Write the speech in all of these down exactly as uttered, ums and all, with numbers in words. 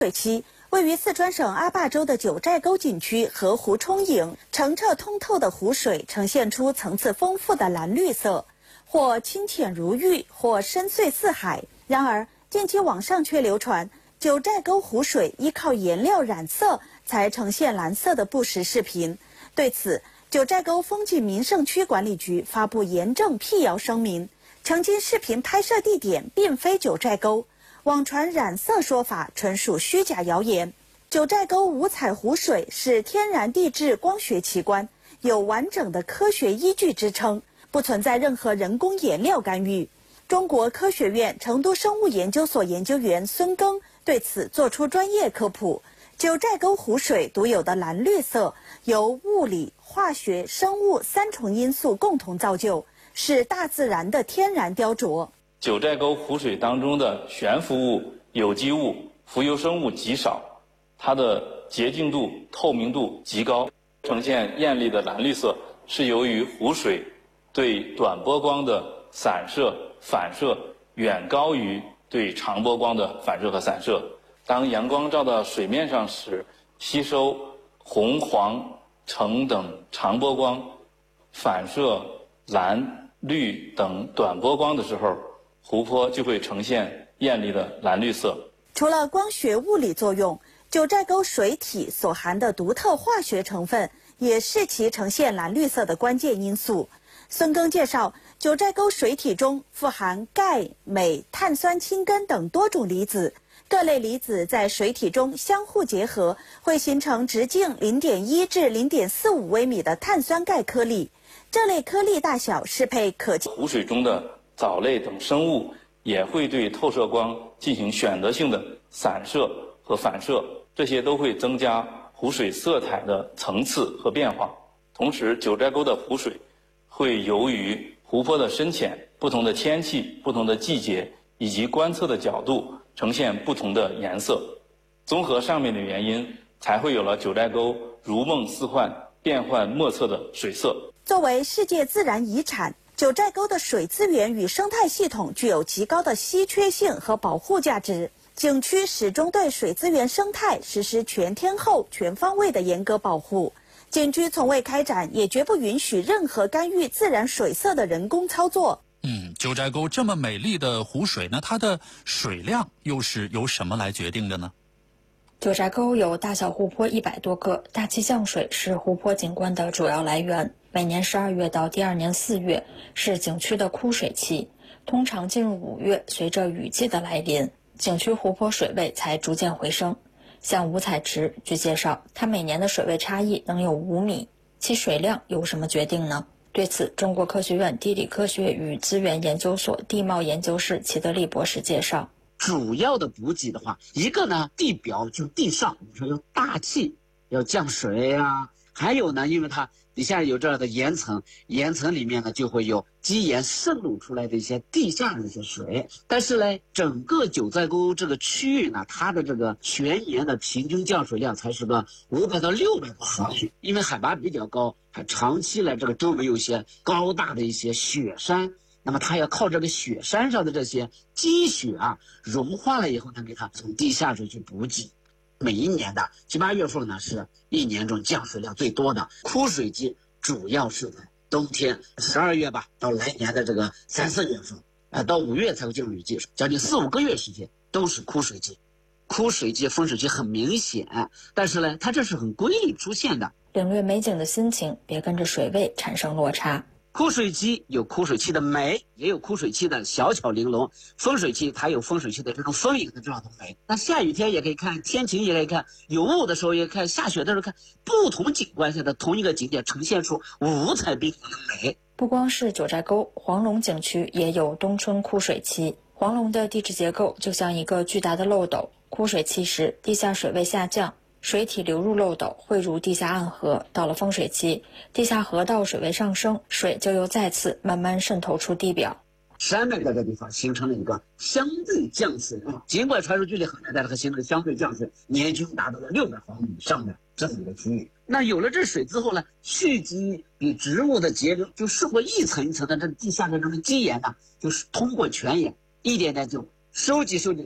水期，位于四川省阿坝州的九寨沟景区河湖充盈，澄澈通透的湖水呈现出层次丰富的蓝绿色，或清浅如玉，或深邃似海。然而，近期网上却流传九寨沟湖水依靠颜料染色才呈现蓝色的不实视频。对此，九寨沟风景名胜区管理局发布严正辟谣声明，澄清视频拍摄地点并非九寨沟。网传染色说法纯属虚假谣言。九寨沟五彩湖水是天然地质光学奇观，有完整的科学依据支撑，不存在任何人工颜料干预。中国科学院成都生物研究所研究员孙庚对此作出专业科普。九寨沟湖水独有的蓝绿色，由物理、化学、生物三重因素共同造就，是大自然的天然雕琢。 九寨沟湖水当中的悬浮物、有机物、浮游生物极少，它的洁净度、透明度极高，呈现艳丽的蓝绿色，是由于湖水对短波光的散射、反射远高于对长波光的反射和散射。当阳光照到水面上时，吸收红、黄、橙等长波光，反射蓝、绿等短波光的时候，湖泊就会呈现艳丽的蓝绿色。 除了光学物理作用，九寨沟水体所含的独特化学成分也是其呈现蓝绿色的关键因素。孙庚介绍，九寨沟水体中富含钙、镁、碳酸氢根等多种离子，各类离子在水体中相互结合，会形成直径 零点一 至 零点四五 微米的碳酸钙颗粒。这类颗粒大小适配可见。 湖水中的藻类等生物也会对透射光进行选择性的散射和反射，这些都会增加湖水色彩的层次和变化。同时，九寨沟的湖水会由于湖泊的深浅、不同的天气、不同的季节以及观测的角度，呈现不同的颜色。综合上面的原因，才会有了九寨沟如梦似幻、变幻莫测的水色。 作为世界自然遗产，九寨沟的水资源与生态系统具有极高的稀缺性和保护价值。景区始终对水资源生态实施全天候、全方位的严格保护。景区从未开展，也绝不允许任何干预自然水色的人工操作。 嗯，九寨沟这么美丽的湖水呢，它的水量又是由什么来决定的呢？ 九寨沟有大小湖泊一百多个，大气降水是湖泊景观的主要来源。每年十二月到第二年四月是景区的枯水期，通常进入五月，随着雨季的来临，景区湖泊水位才逐渐回升。像五彩池，据介绍，它每年的水位差异能有五米，其水量由什么决定呢？对此，中国科学院地理科学与资源研究所地貌研究室齐德利博士介绍， 主要的补给的话，一个呢，地表就地上，你说有大气要降水呀、啊，还有呢，因为它底下有这样的岩层，岩层里面呢就会有基岩渗露出来的一些地下的一些水。但是呢，整个九寨沟这个区域呢，它的这个全年的平均降水量才是个五百到六百多毫米，因为海拔比较高，还长期呢这个周围有一些高大的一些雪山。那么它要靠这个雪山上的这些积雪啊，融化了以后呢，给它从地下水去补给。每一年的七八月份呢，是一年中降水量最多的枯水季，主要是在冬天十二月吧，到来年的这个三四月份，啊，到五月才会进入雨季，将近四五个月时间都是枯水季。枯水季、丰水期很明显，但是呢，它这是很规律出现的。 领略美景的心情，别跟着水位产生落差。 枯水期有枯水期的美，也有枯水期的小巧玲珑。丰水期它有丰水期的这种丰盈的这样的美。那下雨天也可以看，天晴也可以看，有雾的时候也看，下雪的时候看，不同景观下的同一个景点呈现出五彩缤纷的美。 不光是九寨沟，黄龙景区也有冬春枯水期。黄龙的地质结构就像一个巨大的漏斗，枯水期时地下水位下降，水体流入漏斗，汇入地下暗河。到了丰水期，地下河道水位上升，水就又再次慢慢渗透出地表。 山脉在这地方形成了一个相对降水啊，尽管传输距离很远，但是它形成相对降水，年均达到了六百毫米以上的这么一个区域。那有了这水之后呢，蓄积比植物的节流，就受过一层一层的这地下的这种基岩呢，就是通过泉眼一点点就收集收集成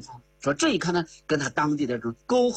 说这一看呢，跟它当地的这种沟